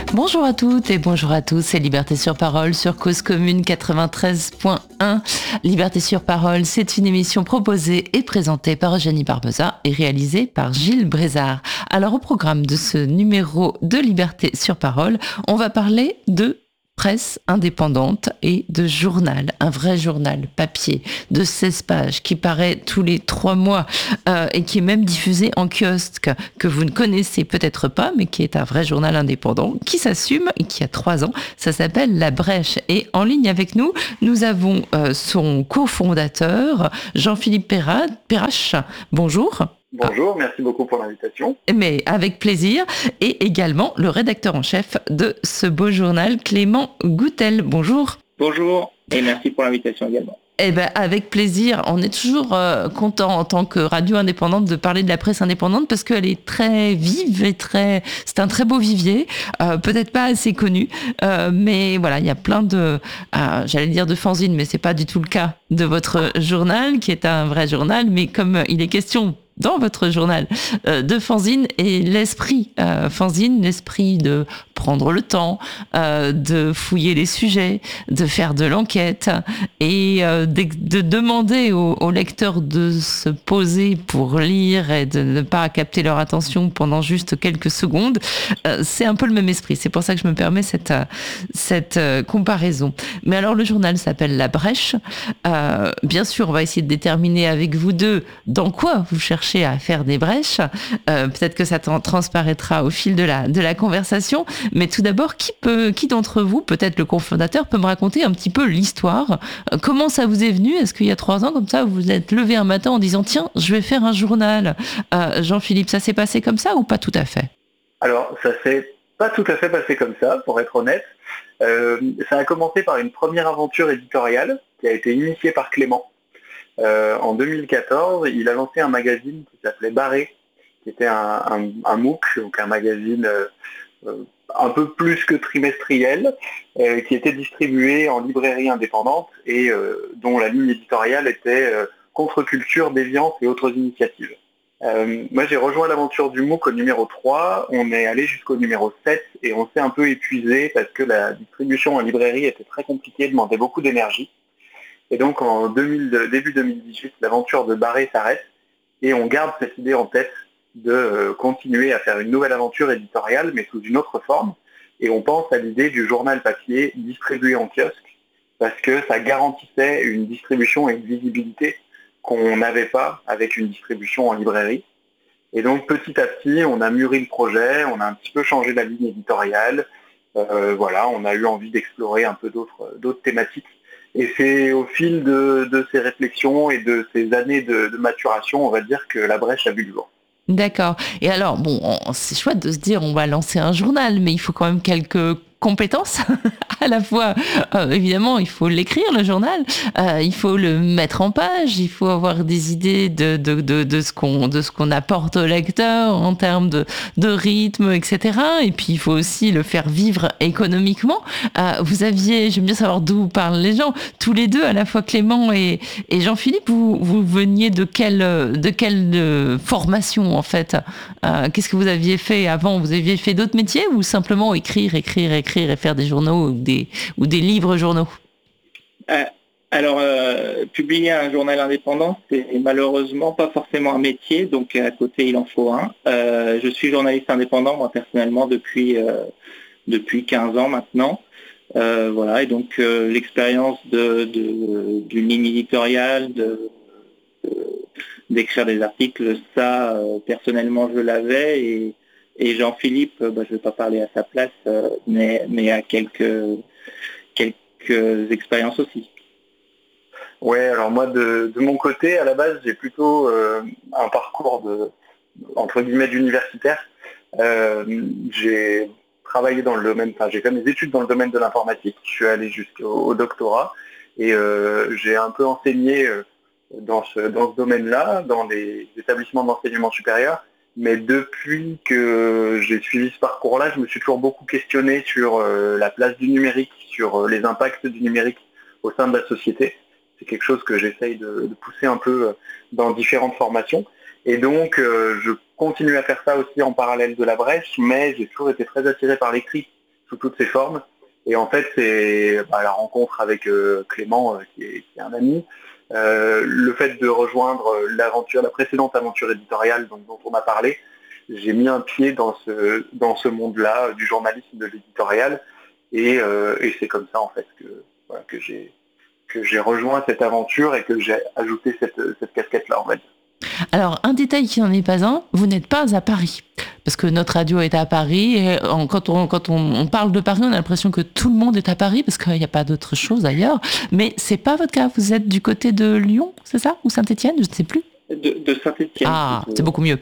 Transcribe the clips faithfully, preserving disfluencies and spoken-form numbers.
Bonjour à toutes et bonjour à tous, c'est Liberté sur Parole sur Cause Commune quatre-vingt-treize point un. Liberté sur Parole, c'est une émission proposée et présentée par Eugénie Barbosa et réalisée par Gilles Brézard. Alors au programme de ce numéro de Liberté sur Parole, on va parler de presse indépendante et de journal, un vrai journal papier de seize pages qui paraît tous les trois mois euh, et qui est même diffusé en kiosque, que vous ne connaissez peut-être pas, mais qui est un vrai journal indépendant, qui s'assume et qui a trois ans. Ça s'appelle La Brèche. Et en ligne avec nous, nous avons euh, son cofondateur, Jean-Philippe Perra- Perrache. Bonjour. Bonjour, merci beaucoup pour l'invitation. Mais avec plaisir. Et également le rédacteur en chef de ce beau journal, Clément Goutel. Bonjour. Bonjour et merci pour l'invitation également. Eh ben, avec plaisir. On est toujours euh, content en tant que radio indépendante de parler de la presse indépendante parce qu'elle est très vive et très, c'est un très beau vivier, euh, peut-être pas assez connu, euh, mais voilà, il y a plein de, euh, j'allais dire de fanzines, mais c'est pas du tout le cas de votre journal qui est un vrai journal, mais comme il est question dans votre journal euh, de fanzine et l'esprit euh, fanzine, l'esprit de prendre le temps, euh, de fouiller les sujets, de faire de l'enquête et euh, de, de demander aux, aux lecteurs de se poser pour lire et de ne pas capter leur attention pendant juste quelques secondes. Euh, c'est un peu le même esprit. C'est pour ça que je me permets cette, cette euh, comparaison. Mais alors le journal s'appelle La Brèche. Euh, bien sûr, on va essayer de déterminer avec vous deux dans quoi vous cherchez à faire des brèches. Euh, peut-être que ça transparaîtra au fil de la, de la conversation. Mais tout d'abord, qui peut, qui d'entre vous, peut-être le cofondateur, peut me raconter un petit peu l'histoire? Euh, comment ça vous est venu? Est-ce qu'il y a trois ans, comme ça, vous vous êtes levé un matin en disant, tiens, je vais faire un journal? euh, Jean-Philippe, ça s'est passé comme ça ou pas tout à fait? Alors, ça s'est pas tout à fait passé comme ça, pour être honnête. Euh, ça a commencé par une première aventure éditoriale qui a été initiée par Clément. Euh, en deux mille quatorze, il a lancé un magazine qui s'appelait Barré, qui était un, un, un MOOC, donc un magazine euh, euh, un peu plus que trimestriel, euh, qui était distribué en librairie indépendante et euh, dont la ligne éditoriale était euh, contre-culture, déviance et autres initiatives. Euh, moi j'ai rejoint l'aventure du MOOC au numéro trois, on est allé jusqu'au numéro sept et on s'est un peu épuisé parce que la distribution en librairie était très compliquée, demandait beaucoup d'énergie. Et donc en deux mille, début deux mille dix-huit, l'aventure de Barré s'arrête et on garde cette idée en tête de euh, continuer à faire une nouvelle aventure éditoriale mais sous une autre forme. Et on pense à l'idée du journal papier distribué en kiosque parce que ça garantissait une distribution et une visibilité qu'on n'avait pas avec une distribution en librairie. Et donc petit à petit, on a mûri le projet, on a un petit peu changé la ligne éditoriale. Euh, voilà, on a eu envie d'explorer un peu d'autres, d'autres thématiques. Et c'est au fil de, de ces réflexions et de ces années de, de maturation, on va dire que La Brèche a vu le jour. D'accord. Et alors, bon, on- c'est chouette de se dire on va lancer un journal, mais il faut quand même quelques compétences. À la fois, euh, évidemment, il faut l'écrire, le journal, euh, il faut le mettre en page, il faut avoir des idées de, de, de, de ce qu'on, de ce qu'on apporte au lecteur en termes de, de rythme, et cetera. Et puis, il faut aussi le faire vivre économiquement. Euh, vous aviez, j'aime bien savoir d'où parlent les gens, tous les deux, à la fois Clément et, et Jean-Philippe, vous, vous veniez de quelle, de quelle euh, formation, en fait? Euh, Qu'est-ce que vous aviez fait avant? Vous aviez fait d'autres métiers ou simplement écrire, écrire, écrire et faire des journaux ou des, ou des livres journaux? Euh, alors, euh, publier un journal indépendant, c'est malheureusement pas forcément un métier, donc à côté il en faut un. Euh, je suis journaliste indépendant, moi personnellement, depuis, euh, depuis quinze ans maintenant. Euh, voilà, et donc euh, l'expérience de, de, d'une ligne éditoriale, de, de, d'écrire des articles, ça, euh, personnellement, je l'avais, et, et Jean-Philippe, euh, bah, je ne vais pas parler à sa place, euh, mais, mais à quelques, quelques expériences aussi. Ouais, alors moi de, de mon côté, à la base, j'ai plutôt euh, un parcours de entre guillemets d'universitaire. Euh, j'ai travaillé dans le domaine, enfin j'ai fait mes études dans le domaine de l'informatique. Je suis allé jusqu'au au doctorat et euh, j'ai un peu enseigné euh, dans ce dans ce domaine-là, dans les établissements d'enseignement supérieur. Mais depuis que j'ai suivi ce parcours-là, je me suis toujours beaucoup questionné sur euh, la place du numérique, sur euh, les impacts du numérique au sein de la société. C'est quelque chose que j'essaye de, de pousser un peu dans différentes formations. Et donc, euh, je continue à faire ça aussi en parallèle de La Brèche, mais j'ai toujours été très attiré par l'écrit. sous toutes ses formes. Et en fait, c'est bah, la rencontre avec euh, Clément, euh, qui, est, qui est un ami, euh, le fait de rejoindre l'aventure, la précédente aventure éditoriale dont, dont on a parlé. J'ai mis un pied dans ce, dans ce monde-là du journalisme, de l'éditorial, et, euh, et c'est comme ça en fait que, voilà, que, j'ai, que j'ai rejoint cette aventure et que j'ai ajouté cette, cette casquette-là, on va dire. Alors, un détail qui n'en est pas un, vous n'êtes pas à Paris. Parce que notre radio est à Paris, et quand, on, quand on, on parle de Paris, on a l'impression que tout le monde est à Paris, parce qu'il n'y a pas d'autre chose ailleurs. Mais c'est pas votre cas, vous êtes du côté de Lyon, c'est ça? Ou Saint-Étienne, je ne sais plus. De, de Saint-Étienne. Ah, c'est beaucoup mieux.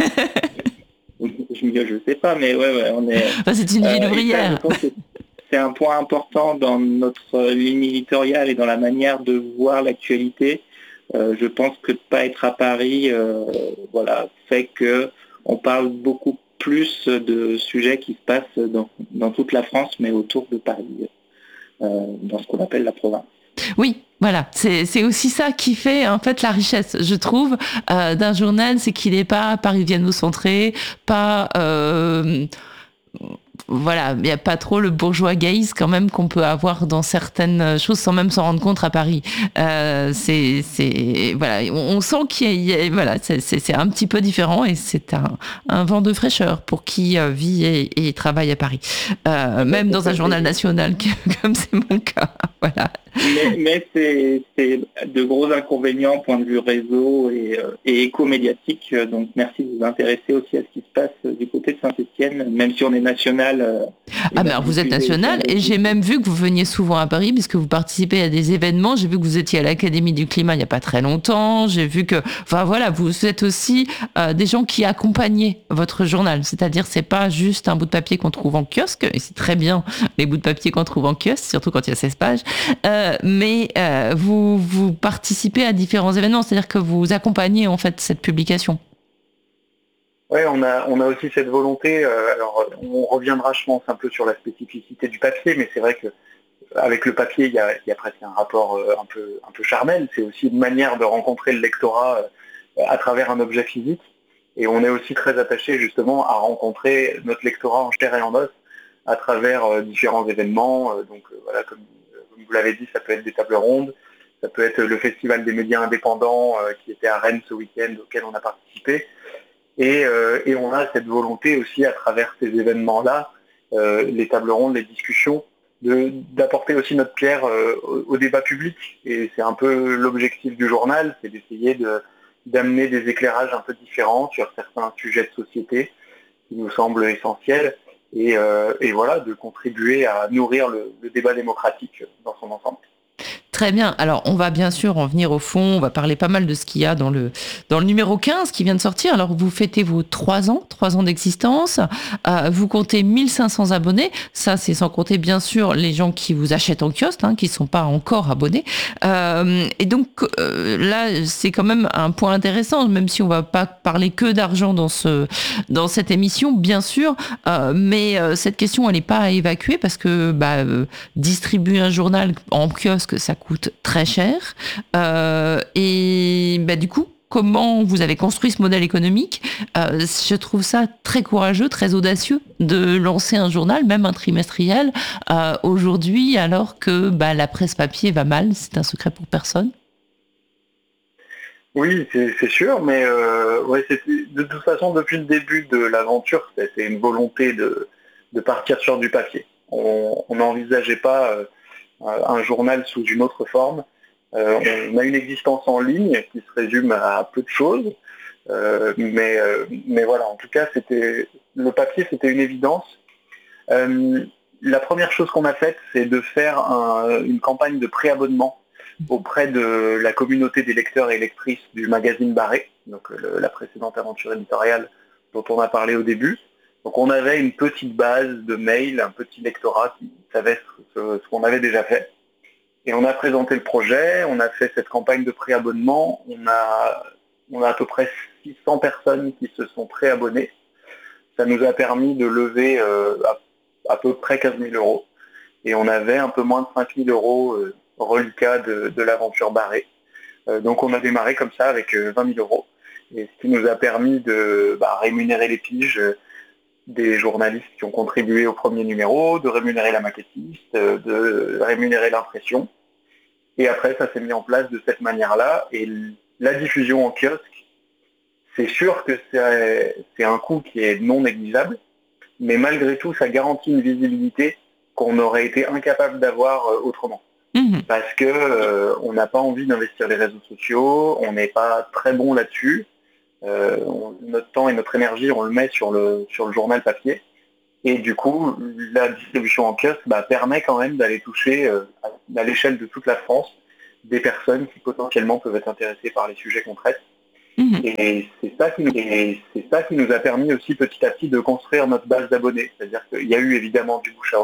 je ne sais pas, mais ouais, ouais on est... Enfin, c'est une ville euh, ouvrière. C'est un point important dans notre ligne éditoriale et dans la manière de voir l'actualité. Euh, je pense que de ne pas être à Paris, euh, voilà, fait qu'on parle beaucoup plus de sujets qui se passent dans, dans toute la France, mais autour de Paris, euh, dans ce qu'on appelle la province. Oui, voilà, c'est, c'est aussi ça qui fait en fait la richesse, je trouve, euh, d'un journal, c'est qu'il n'est pas parisiano-centré, pas... Euh, voilà, il n'y a pas trop le bourgeois gaze quand même qu'on peut avoir dans certaines choses sans même s'en rendre compte à Paris. Euh, c'est, c'est, voilà, on, on sent qu'il y a, voilà, c'est, c'est, c'est un petit peu différent et c'est un, un vent de fraîcheur pour qui vit et, et travaille à Paris. Euh, même dans un journal national comme c'est mon cas. Voilà. Mais, mais c'est, c'est de gros inconvénients point de vue réseau et, et éco-médiatique. Donc merci de vous intéresser aussi à ce qui se passe du côté de Saint-Étienne, même si on est national. Ah ben alors vous êtes national et j'ai même vu que vous veniez souvent à Paris puisque vous participez à des événements. J'ai vu que vous étiez à l'Académie du Climat il n'y a pas très longtemps. J'ai vu que, enfin voilà, vous êtes aussi euh, des gens qui accompagnaient votre journal. C'est-à-dire c'est pas juste un bout de papier qu'on trouve en kiosque, et c'est très bien les bouts de papier qu'on trouve en kiosque, surtout quand il y a seize pages. Euh, mais euh, vous, vous participez à différents événements, c'est-à-dire que vous accompagnez en fait cette publication. Oui, on a, on a aussi cette volonté, euh, alors on reviendra je pense un peu sur la spécificité du papier, mais c'est vrai qu'avec le papier, il y a, il y a presque un rapport euh, un peu, un peu charnel, c'est aussi une manière de rencontrer le lectorat euh, à travers un objet physique, et on est aussi très attaché justement à rencontrer notre lectorat en chair et en os à travers euh, différents événements, euh, donc euh, voilà, comme, comme vous l'avez dit, ça peut être des tables rondes, ça peut être le Festival des médias indépendants euh, qui était à Rennes ce week-end auquel on a participé. Et, euh, et on a cette volonté aussi à travers ces événements-là, euh, les tables rondes, les discussions, de, d'apporter aussi notre pierre euh, au, au débat public. Et c'est un peu l'objectif du journal, c'est d'essayer de, d'amener des éclairages un peu différents sur certains sujets de société qui nous semblent essentiels. Et, euh, et voilà, de contribuer à nourrir le, le débat démocratique dans son ensemble. Très bien. Alors, on va bien sûr en venir au fond. On va parler pas mal de ce qu'il y a dans le, dans le numéro quinze qui vient de sortir. Alors, vous fêtez vos trois ans, trois ans d'existence. Euh, vous comptez mille cinq cents abonnés. Ça, c'est sans compter, bien sûr, les gens qui vous achètent en kiosque, hein, qui ne sont pas encore abonnés. Euh, et donc, euh, là, c'est quand même un point intéressant, même si on ne va pas parler que d'argent dans, ce, dans cette émission, bien sûr. Euh, mais euh, cette question, elle n'est pas à évacuer parce que bah, euh, distribuer un journal en kiosque, ça coûte très cher. Euh, et bah, du coup, comment vous avez construit ce modèle économique? euh, Je trouve ça très courageux, très audacieux de lancer un journal, même un trimestriel, euh, aujourd'hui, alors que bah, la presse papier va mal. C'est un secret pour personne. Oui, c'est, c'est sûr, mais euh, ouais, c'était, de toute façon, depuis le début de l'aventure, c'était une volonté de, de partir sur du papier. On n'envisageait pas euh, un journal sous une autre forme. Euh, on a une existence en ligne qui se résume à peu de choses, euh, mais, euh, mais voilà, en tout cas, c'était le papier, c'était une évidence. Euh, la première chose qu'on a faite, c'est de faire un, une campagne de préabonnement auprès de la communauté des lecteurs et lectrices du magazine Barré, donc le, la précédente aventure éditoriale dont on a parlé au début. Donc on avait une petite base de mails, un petit lectorat qui savait ce, ce qu'on avait déjà fait. Et on a présenté le projet, on a fait cette campagne de préabonnement, on a, on a à peu près six cents personnes qui se sont préabonnées. Ça nous a permis de lever euh, à, à peu près quinze mille euros. Et on avait un peu moins de cinq mille euros euh, reliquat de, de l'aventure Barré. Euh, donc on a démarré comme ça avec euh, vingt mille euros. Et ce qui nous a permis de bah, rémunérer les piges, des journalistes qui ont contribué au premier numéro, de rémunérer la maquettiste, de rémunérer l'impression. Et après, ça s'est mis en place de cette manière-là. Et la diffusion en kiosque, c'est sûr que c'est, c'est un coût qui est non négligeable, mais malgré tout, ça garantit une visibilité qu'on aurait été incapable d'avoir autrement. Mmh. Parce que euh, on n'a pas envie d'investir les réseaux sociaux, on n'est pas très bon là-dessus. Euh, on, notre temps et notre énergie, on le met sur le, sur le journal papier. Et du coup, la distribution en kiosque bah, permet quand même d'aller toucher euh, à, à l'échelle de toute la France des personnes qui potentiellement peuvent être intéressées par les sujets qu'on traite. Mmh. Et, c'est ça qui nous, et c'est ça qui nous a permis aussi petit à petit de construire notre base d'abonnés. C'est-à-dire qu'il y a eu évidemment du bouche à